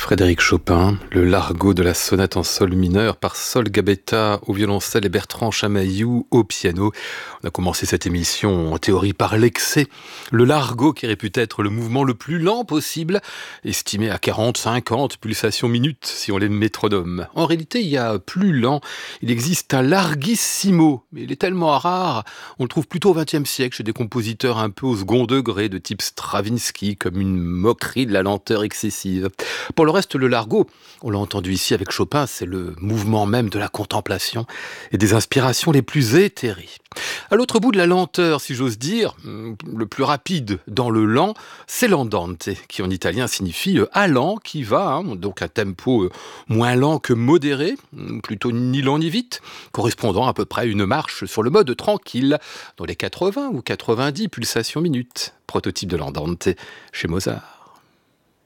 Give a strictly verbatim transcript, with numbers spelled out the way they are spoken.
Frédéric Chopin, le largo de la sonate en sol mineur par Sol Gabetta au violoncelle et Bertrand Chamaillou au piano. On a commencé cette émission en théorie par l'excès. Le largo qui répute être le mouvement le plus lent possible, estimé à quarante à cinquante pulsations minutes si on les métronome. En réalité, il y a plus lent. Il existe un larghissimo, mais il est tellement rare. On le trouve plutôt au vingtième siècle chez des compositeurs un peu au second degré de type Stravinsky, comme une moquerie de la lenteur excessive. Pour le reste, le largo, on l'a entendu ici avec Chopin, c'est le mouvement même de la contemplation et des inspirations les plus éthérées. À l'autre bout de la lenteur, si j'ose dire, le plus rapide dans le lent, c'est l'andante, qui en italien signifie allant, qui va, hein, donc un tempo moins lent que modéré, plutôt ni lent ni vite, correspondant à peu près à une marche sur le mode tranquille, dans les quatre-vingts ou quatre-vingt-dix pulsations minutes, prototype de l'andante chez Mozart.